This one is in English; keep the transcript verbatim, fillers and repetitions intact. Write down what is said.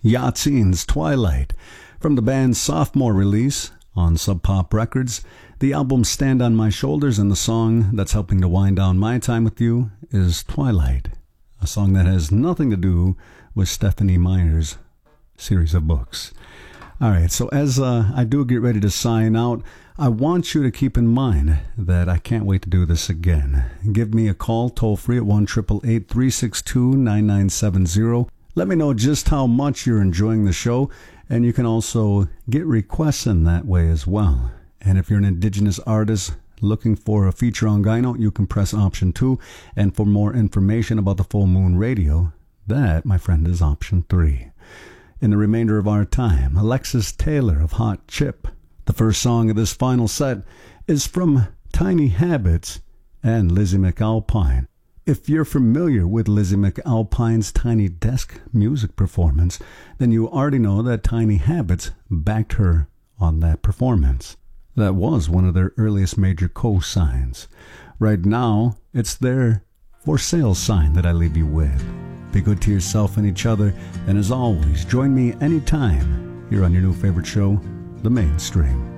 Yahtzeens Twilight. From the band's sophomore release on Sub Pop Records, the album Stand on My Shoulders, and the song that's helping to wind down my time with you is Twilight, a song that has nothing to do with Stephenie Meyer's series of books. All right, so as uh, I do get ready to sign out, I want you to keep in mind that I can't wait to do this again. Give me a call toll free at one eight eight eight, three six two, nine nine seven zero. Let me know just how much you're enjoying the show, and you can also get requests in that way as well. And if you're an indigenous artist looking for a feature on Gyno, you can press option two. And for more information about the Full Moon Radio, that, my friend, is option three. In the remainder of our time, Alexis Taylor of Hot Chip. The first song of this final set is from Tiny Habits and Lizzie McAlpine. If you're familiar with Lizzie McAlpine's Tiny Desk music performance, then you already know that Tiny Habits backed her on that performance. That was one of their earliest major co-signs. Right now, it's their for sale sign that I leave you with. Be good to yourself and each other, and as always, join me anytime here on your new favorite show, The Mainstream.